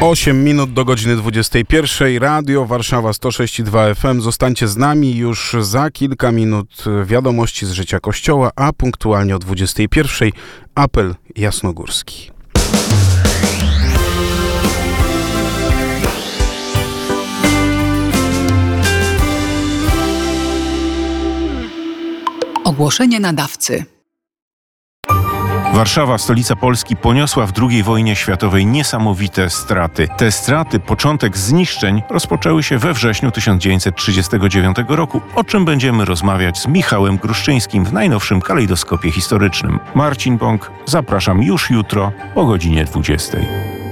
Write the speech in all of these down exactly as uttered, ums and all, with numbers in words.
osiem minut do godziny dwudziestej pierwszej. Radio Warszawa sto sześć i dwa F M. Zostańcie z nami już za kilka minut. Wiadomości z życia Kościoła, a punktualnie o dwudziestej pierwszej apel jasnogórski. Ogłoszenie nadawcy. Warszawa, stolica Polski, poniosła w drugiej wojnie światowej niesamowite straty. Te straty, początek zniszczeń, rozpoczęły się we wrześniu tysiąc dziewięćset trzydziestego dziewiątego roku, o czym będziemy rozmawiać z Michałem Gruszczyńskim w najnowszym kalejdoskopie historycznym. Marcin Bąk, zapraszam już jutro o godzinie dwudziestej.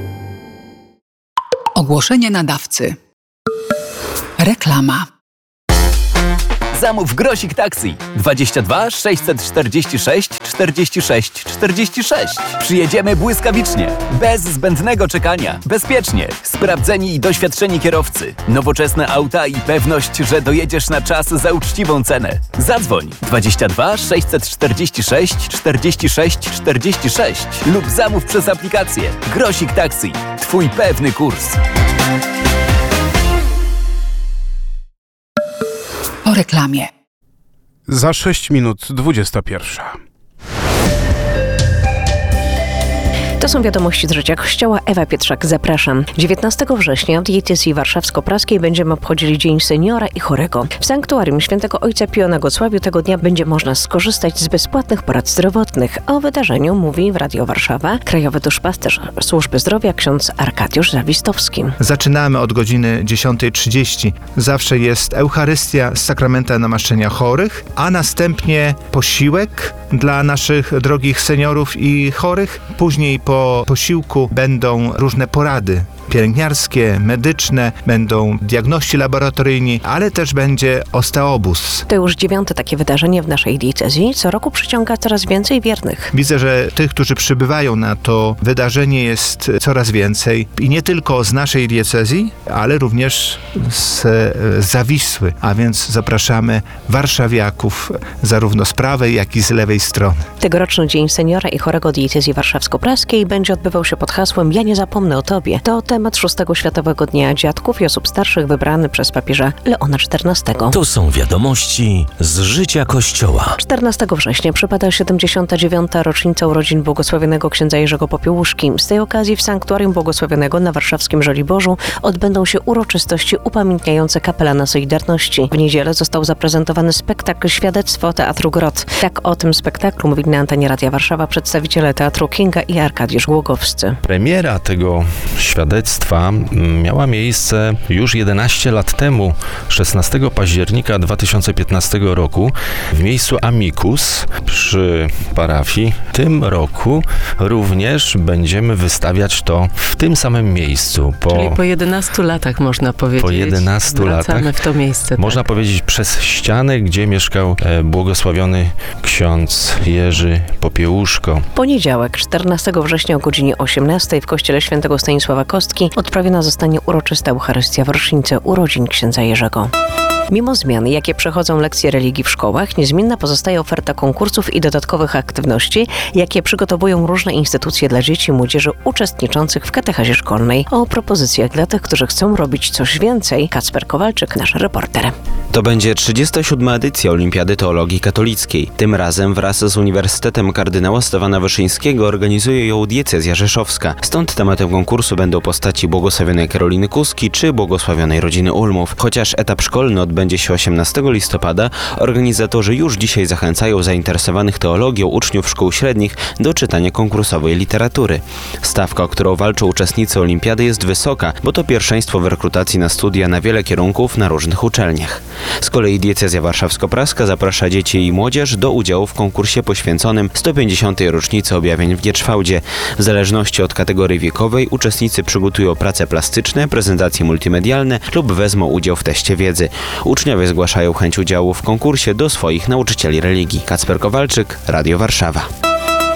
Ogłoszenie nadawcy. Reklama. Zamów Grosik Taxi dwadzieścia dwa sześćset czterdzieści sześć czterdzieści sześć czterdzieści sześć. Przyjedziemy błyskawicznie, bez zbędnego czekania, bezpiecznie, sprawdzeni i doświadczeni kierowcy, nowoczesne auta i pewność, że dojedziesz na czas za uczciwą cenę. Zadzwoń dwadzieścia dwa sześćset czterdzieści sześć czterdzieści sześć czterdzieści sześć lub zamów przez aplikację Grosik Taxi. Twój pewny kurs. Po reklamie. Za sześć minut dwudziesta pierwsza. To są wiadomości z życia Kościoła. Ewa Pietrzak, zapraszam. dziewiętnastego września w diecezji warszawsko-praskiej będziemy obchodzili Dzień Seniora i Chorego. W sanktuarium Świętego Ojca Pio na Gocławiu tego dnia będzie można skorzystać z bezpłatnych porad zdrowotnych. O wydarzeniu mówi w Radio Warszawa krajowy duszpasterz Służby Zdrowia ksiądz Arkadiusz Zawistowski. Zaczynamy od godziny dziesiątej trzydzieści. Zawsze jest Eucharystia z sakramenta namaszczenia chorych, a następnie posiłek dla naszych drogich seniorów i chorych. Później po posiłku będą różne porady pielęgniarskie, medyczne, będą diagności laboratoryjni, ale też będzie osteobus. To już dziewiąte takie wydarzenie w naszej diecezji. Co roku przyciąga coraz więcej wiernych. Widzę, że tych, którzy przybywają na to wydarzenie, jest coraz więcej. I nie tylko z naszej diecezji, ale również z Zawisły. A więc zapraszamy warszawiaków zarówno z prawej, jak i z lewej strony. Tegoroczny Dzień Seniora i Chorego diecezji warszawsko-praskiej będzie odbywał się pod hasłem Ja nie zapomnę o Tobie. To temat szóstego Światowego Dnia Dziadków i Osób Starszych wybrany przez papieża Leona czternastego. To są wiadomości z życia Kościoła. czternastego września przypada siedemdziesiąta dziewiąta rocznica urodzin błogosławionego księdza Jerzego Popiełuszki. Z tej okazji w Sanktuarium Błogosławionego na warszawskim Żoliborzu odbędą się uroczystości upamiętniające kapelana Solidarności. W niedzielę został zaprezentowany spektakl Świadectwo Teatru Grot. Tak o tym spektaklu mówili na antenie Radia Warszawa przedstawiciele Teatru Kinga i Arkadiusz Głogowscy. Premiera tego świadectwa miała miejsce już jedenaście lat temu, szesnastego października dwa tysiące piętnastego roku w miejscu Amicus przy parafii. W tym roku również będziemy wystawiać to w tym samym miejscu. Po, Czyli po jedenastu latach można powiedzieć. Po jedenastu wracamy latach. w to miejsce. Można tak. powiedzieć przez ścianę, gdzie mieszkał e, błogosławiony ksiądz Jerzy Popiełuszko. Poniedziałek, czternastego września o godzinie osiemnastej w kościele świętego Stanisława Kostki odprawiona zostanie uroczysta Eucharystia w rocznicę urodzin księdza Jerzego. Mimo zmian, jakie przechodzą lekcje religii w szkołach, niezmienna pozostaje oferta konkursów i dodatkowych aktywności, jakie przygotowują różne instytucje dla dzieci i młodzieży uczestniczących w katechezie szkolnej. O propozycjach dla tych, którzy chcą robić coś więcej, Kacper Kowalczyk, nasz reporter. To będzie trzydziesta siódma edycja Olimpiady Teologii Katolickiej. Tym razem wraz z Uniwersytetem Kardynała Stefana Wyszyńskiego organizuje ją diecezja rzeszowska. Stąd tematem konkursu będą postaci błogosławionej Karoliny Kuski czy błogosławionej rodziny Ulmów. Chociaż etap szkolny odbędzie się osiemnastego listopada, organizatorzy już dzisiaj zachęcają zainteresowanych teologią uczniów szkół średnich do czytania konkursowej literatury. Stawka, o którą walczą uczestnicy Olimpiady, jest wysoka, bo to pierwszeństwo w rekrutacji na studia na wiele kierunków na różnych uczelniach. Z kolei diecezja warszawsko-praska zaprasza dzieci i młodzież do udziału w konkursie poświęconym sto pięćdziesiątej rocznicy objawień w Gierczwałdzie. W zależności od kategorii wiekowej uczestnicy przygotują prace plastyczne, prezentacje multimedialne lub wezmą udział w teście wiedzy. Uczniowie zgłaszają chęć udziału w konkursie do swoich nauczycieli religii. Kacper Kowalczyk, Radio Warszawa.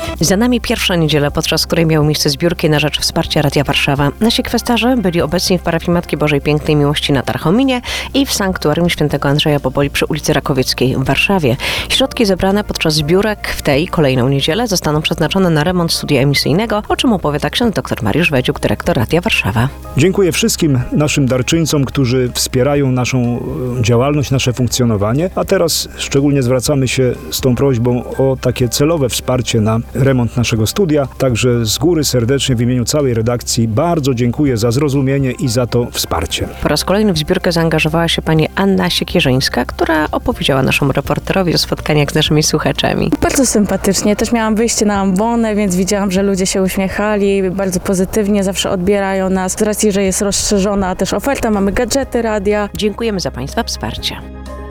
Za nami pierwsza niedziela, podczas której miały miejsce zbiórki na rzecz wsparcia Radia Warszawa. Nasi kwestarze byli obecni w parafii Matki Bożej Pięknej Miłości na Tarchominie i w sanktuarium świętego Andrzeja Boboli przy ulicy Rakowieckiej w Warszawie. Środki zebrane podczas zbiórek w tej kolejną niedzielę zostaną przeznaczone na remont studia emisyjnego, o czym opowiada ksiądz dr Mariusz Wedziuk, dyrektor Radia Warszawa. Dziękuję wszystkim naszym darczyńcom, którzy wspierają naszą działalność, nasze funkcjonowanie, a teraz szczególnie zwracamy się z tą prośbą o takie celowe wsparcie na remont naszego studia. Także z góry serdecznie w imieniu całej redakcji bardzo dziękuję za zrozumienie i za to wsparcie. Po raz kolejny w zbiórkę zaangażowała się pani Anna Siekierzyńska, która opowiedziała naszemu reporterowi o spotkaniach z naszymi słuchaczami. Bardzo sympatycznie. Też miałam wyjście na ambonę, więc widziałam, że ludzie się uśmiechali, bardzo pozytywnie zawsze odbierają nas. Z racji, że jest rozszerzona też oferta, mamy gadżety radia. Dziękujemy za państwa wsparcie.